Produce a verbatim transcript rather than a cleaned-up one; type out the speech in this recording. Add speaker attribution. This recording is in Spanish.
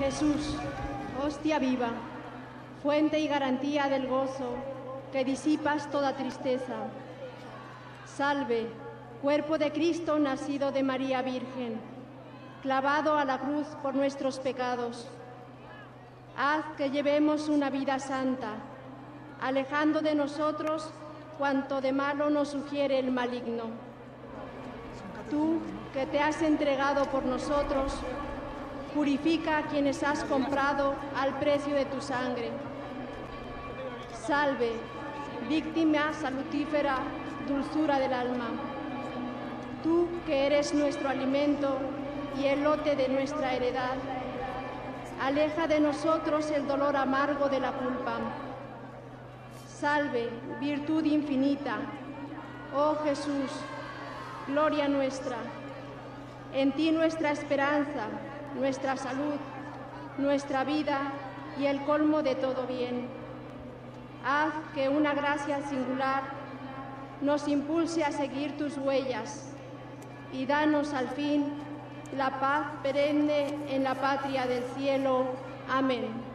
Speaker 1: Jesús, hostia viva, fuente y garantía del gozo, que disipas toda tristeza. Salve, cuerpo de Cristo nacido de María Virgen, clavado a la cruz por nuestros pecados. Haz que llevemos una vida santa, alejando de nosotros cuanto de malo nos sugiere el maligno. Tú, que te has entregado por nosotros, purifica a quienes has comprado al precio de tu sangre. Salve, víctima salutífera, dulzura del alma. Tú, que eres nuestro alimento y el lote de nuestra heredad, aleja de nosotros el dolor amargo de la culpa. Salve, virtud infinita, oh Jesús, gloria nuestra. En ti nuestra esperanza, nuestra salud, nuestra vida y el colmo de todo bien. Haz que una gracia singular nos impulse a seguir tus huellas y danos al fin la paz perenne en la patria del cielo. Amén.